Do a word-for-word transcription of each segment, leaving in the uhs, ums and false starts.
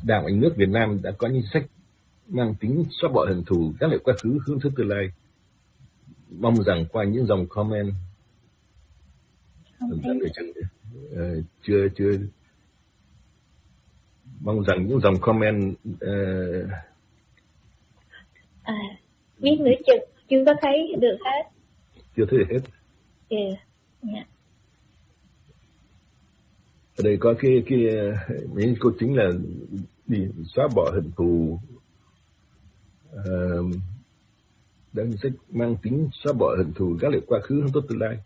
Đảng và Nhà nước Việt Nam đã có những sách mang tính xóa bỏ hận thù, gác lại quá khứ, hướng tới tương lai. Mong rằng qua những dòng comment uh, chưa chưa mong rằng những dòng comment uh, à, viết nữa chừng chưa có thấy được hết, chưa thấy được hết. Yeah. Yeah. Ở đây có cái cái những câu chính là đi xóa bỏ hận thù, uh, đang sách mang tính xóa bỏ hận thù, gác lại quá khứ, hướng tới tương lai.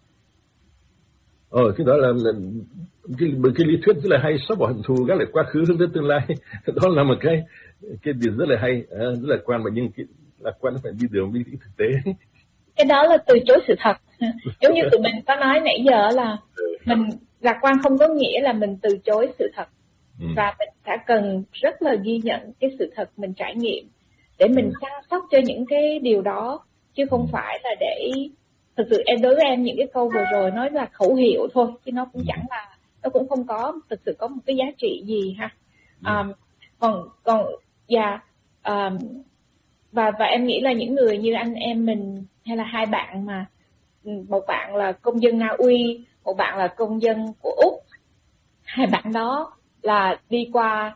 Ờ, cái đó là, là cái, cái lý thuyết rất là hay, xóa bỏ hận thù, gác lại quá khứ, hướng tới tương lai. Đó là một cái cái điều rất là hay, à, rất là quan, mà nhưng cái lạc quan nó phải đi đường đi thực tế. Cái đó là từ chối sự thật. Giống như tụi mình có nói nãy giờ là mình lạc quan không có nghĩa là mình từ chối sự thật. Ừ. Và mình đã cần rất là ghi nhận cái sự thật mình trải nghiệm để mình chăm sóc cho những cái điều đó, chứ không phải là để thực sự em đối với em những cái câu vừa rồi nói là khẩu hiệu thôi, chứ nó cũng chẳng là, nó cũng không có thực sự có một cái giá trị gì ha. Um, còn còn dạ yeah, um, và và em nghĩ là những người như anh em mình hay là hai bạn mà, một bạn là công dân Na Uy, một bạn là công dân của Úc, hai bạn đó là đi qua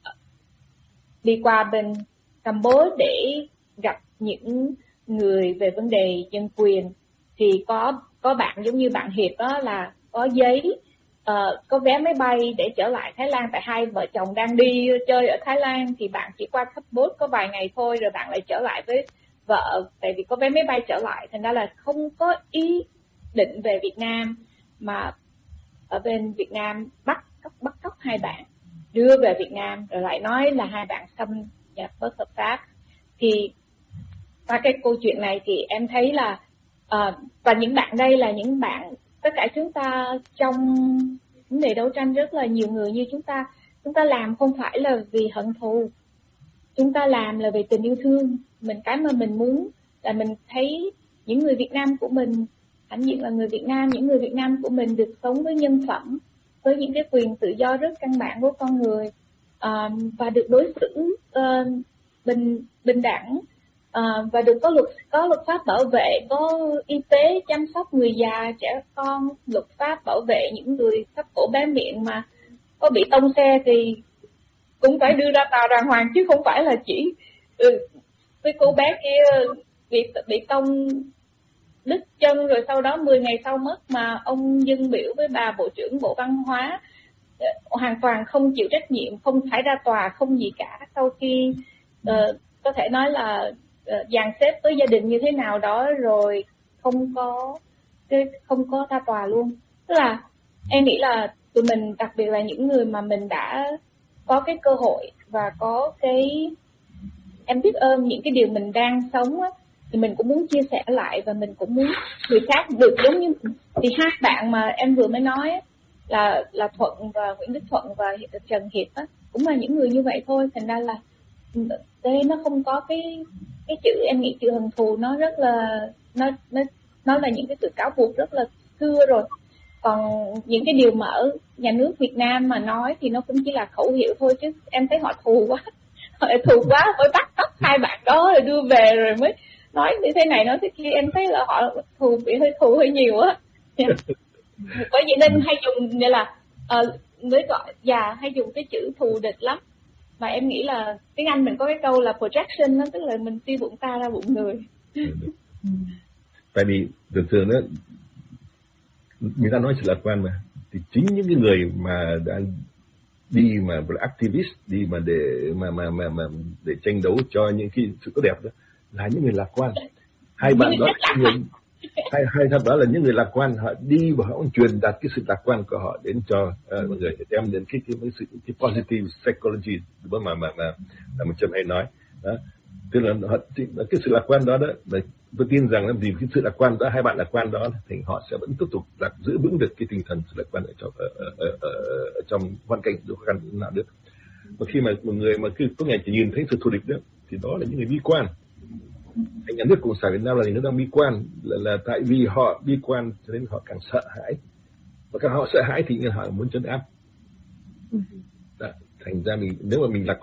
đi qua bên Campuchia để gặp những người về vấn đề nhân quyền, thì có có bạn giống như bạn Hiệp đó là có giấy, uh, có vé máy bay để trở lại Thái Lan, tại hai vợ chồng đang đi chơi ở Thái Lan thì bạn chỉ qua Campuchia có vài ngày thôi rồi bạn lại trở lại với vợ, tại vì có vé máy bay trở lại, thành ra là không có ý định về Việt Nam, mà ở bên Việt Nam bắt cóc bắt cóc hai bạn đưa về Việt Nam rồi lại nói là hai bạn xâm nhập bất hợp pháp. Thì qua cái câu chuyện này thì em thấy là uh, và những bạn đây là những bạn, tất cả chúng ta trong vấn đề đấu tranh, rất là nhiều người như chúng ta, chúng ta làm không phải là vì hận thù, chúng ta làm là vì tình yêu thương. Mình cái mà mình muốn là mình thấy những người Việt Nam của mình, hãnh diện là người Việt Nam, những người Việt Nam của mình được sống với nhân phẩm, với những cái quyền tự do rất căn bản của con người, uh, và được đối xử uh, bình bình đẳng, uh, và được có luật có luật pháp bảo vệ, có y tế chăm sóc người già trẻ con, luật pháp bảo vệ những người thấp cổ bé miệng mà có bị tông xe thì cũng phải đưa ra tòa đàng hoàng, chứ không phải là chỉ ừ, cái cô bé kia bị bị tông đứt chân rồi sau đó mười ngày sau mất, mà ông dâng biểu với bà Bộ trưởng Bộ Văn hóa hoàn toàn không chịu trách nhiệm, không phải ra tòa, không gì cả, sau khi uh, có thể nói là uh, dàn xếp với gia đình như thế nào đó rồi không có không có ra tòa luôn. Tức là em nghĩ là tụi mình, đặc biệt là những người mà mình đã có cái cơ hội và có cái, em biết ơn những cái điều mình đang sống á, thì mình cũng muốn chia sẻ lại, và mình cũng muốn người khác được giống như thì hai bạn mà em vừa mới nói á, là là Thuận và Nguyễn Đức Thuận và Trần Hiệp á, cũng là những người như vậy thôi. Thành ra là đây nó không có cái cái chữ, em nghĩ chữ hận thù nó rất là nó nó nó là những cái sự cáo buộc rất là xưa rồi. Còn những cái điều mà ở nhà nước Việt Nam mà nói thì nó cũng chỉ là khẩu hiệu thôi, chứ em thấy họ thù quá, họ thù quá, phải bắt cóc hai bạn đó rồi đưa về rồi mới nói như thế này nói thế kia. Em thấy là họ thù, bị hơi thù hơi nhiều á. Bởi vậy nên hay dùng như là uh, mới gọi già hay dùng cái chữ thù địch lắm. Mà em nghĩ là tiếng Anh mình có cái câu là projection đó, tức là mình suy bụng ta ra bụng người. Tại vì thường thường đó người ta nói sự lạc quan mà, thì chính những cái người mà đã đi mà activist, đi mà để mà mà mà, mà để tranh đấu cho những cái sự tốt đẹp đó là những người lạc quan. Hai bạn đó người, hai hai thằng đó là những người lạc quan, họ đi và họ truyền đạt cái sự lạc quan của họ đến cho uh, mọi người, để đem đến cái cái, cái sự cái positive psychology mà mà mà mà là một Trâm hay nói đó. Tức là họ, cái sự lạc quan đó đó là tôi tin rằng là vì cái sự lạc quan đó, hai bạn lạc quan đó thì họ sẽ vẫn tiếp tục lạc, giữ vững được cái tinh thần sự lạc quan ở trong ở, ở, ở, ở, ở trong hoàn cảnh khó khăn nào được. Và khi mà một người mà cứ tối ngày chỉ nhìn thấy sự thù địch đó thì đó là những người bi quan. Anh nhà nước Cộng sản Việt Nam là những nước đang bi quan, là, là tại vì họ bi quan cho nên họ càng sợ hãi, và càng họ sợ hãi thì họ muốn trấn áp. Đó. Thành ra mình nếu mà mình lạc